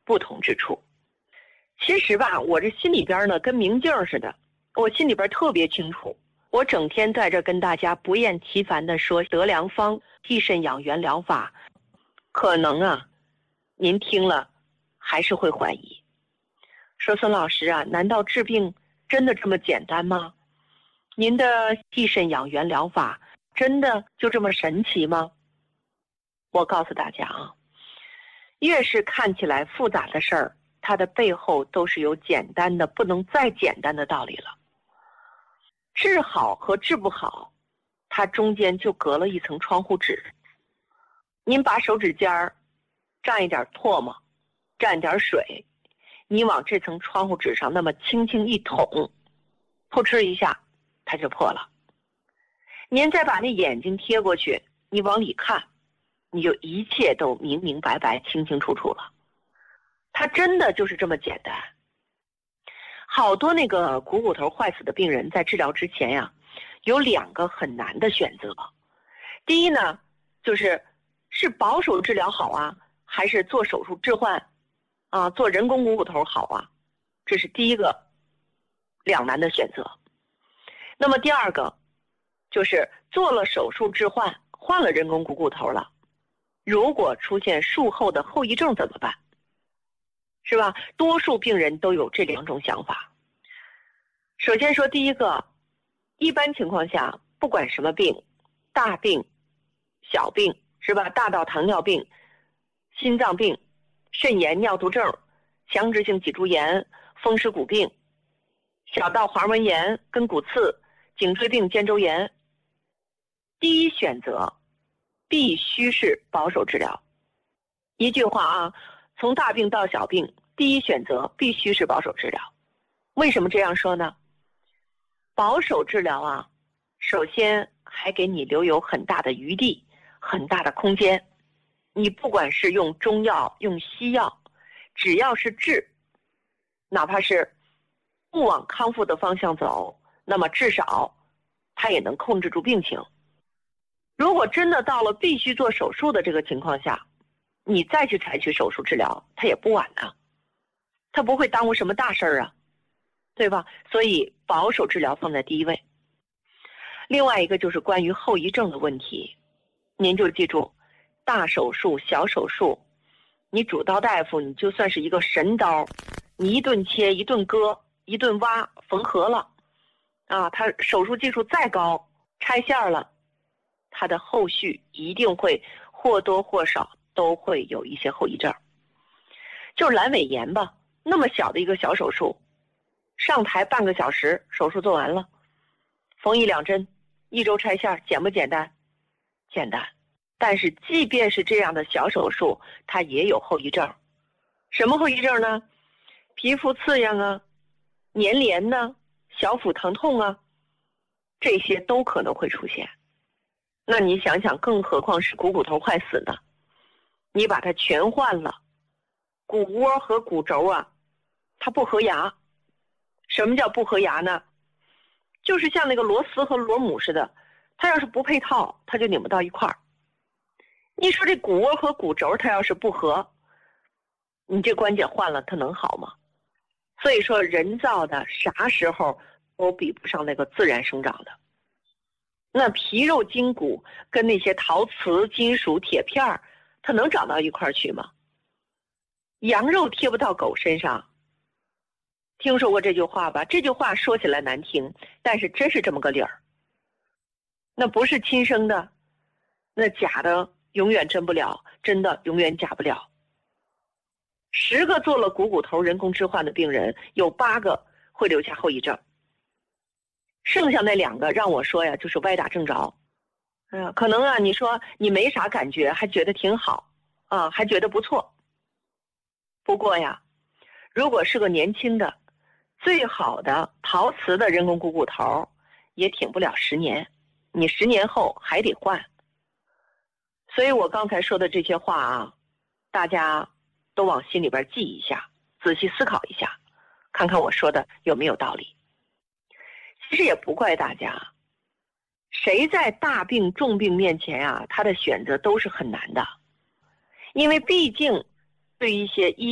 不同之处。其实吧，我这心里边呢跟明镜似的，我心里边特别清楚。我整天在这跟大家不厌其烦地说德良方益肾养元疗法，可能啊，您听了还是会怀疑，说孙老师啊，难道治病真的这么简单吗？您的益肾养元疗法真的就这么神奇吗？我告诉大家啊，越是看起来复杂的事儿，它的背后都是有简单的不能再简单的道理了。治好和治不好，它中间就隔了一层窗户纸。您把手指尖儿蘸一点唾沫，蘸点水，你往这层窗户纸上那么轻轻一捅，噗嗤一下它就破了。您再把那眼睛贴过去，你往里看，你就一切都明明白白清清楚楚了。它真的就是这么简单。好多那个股骨头坏死的病人在治疗之前呀，有2个很难的选择。第一呢，是保守治疗好啊，还是做手术置换啊，做人工股骨头好啊？这是第一个两难的选择。那么第二个就是做了手术置换，换了人工股骨头了，如果出现术后的后遗症怎么办？是吧？多数病人都有这2种想法。首先说第一个，一般情况下，不管什么病，大病、小病，是吧？大到糖尿病、心脏病、肾炎、尿毒症、强直性脊柱炎、风湿骨病，小到滑膜炎、根骨刺、颈椎病、肩周炎，第一选择必须是保守治疗。一句话啊，从大病到小病，第一选择必须是保守治疗。为什么这样说呢？保守治疗啊，首先还给你留有很大的余地，很大的空间。你不管是用中药用西药，只要是治，哪怕是不往康复的方向走，那么至少它也能控制住病情。如果真的到了必须做手术的这个情况下，你再去采取手术治疗，它也不晚呢，它不会耽误什么大事儿啊，对吧？所以保守治疗放在第一位。另外一个就是关于后遗症的问题，您就记住，大手术、小手术，你主刀大夫，你就算是一个神刀，你一顿切、一顿割、一顿挖，缝合了，啊，他手术技术再高，拆线了，他的后续一定会或多或少都会有一些后遗症。就是阑尾炎吧，那么小的一个小手术，上台半个小时，手术做完了，缝1、2针，1周拆线，简不简单？简单。但是即便是这样的小手术，它也有后遗症。什么后遗症呢？皮肤刺痒啊，粘连呢，小腹疼痛啊，这些都可能会出现。那你想想，更何况是股骨头坏死呢？你把它全换了，骨窝和骨轴啊，它不合牙。什么叫不合牙呢？就是像那个螺丝和螺母似的，它要是不配套，它就拧不到一块儿。你说这骨窝和骨轴它要是不合，你这关节换了它能好吗？所以说人造的啥时候都比不上那个自然生长的。那皮肉筋骨跟那些陶瓷金属铁片它能长到一块儿去吗？羊肉贴不到狗身上，听说过这句话吧？这句话说起来难听，但是真是这么个理儿。那不是亲生的，那假的永远真不了，真的永远假不了。10个做了股骨头人工置换的病人，有8个会留下后遗症，剩下那2个让我说呀，就是歪打正着。可能啊，你说你没啥感觉，还觉得挺好啊，还觉得不错。不过呀，如果是个年轻的，最好的陶瓷的人工股骨头也挺不了10年，你10年后还得换。所以我刚才说的这些话啊，大家都往心里边记一下，仔细思考一下，看看我说的有没有道理。其实也不怪大家，谁在大病重病面前啊，他的选择都是很难的，因为毕竟对一些医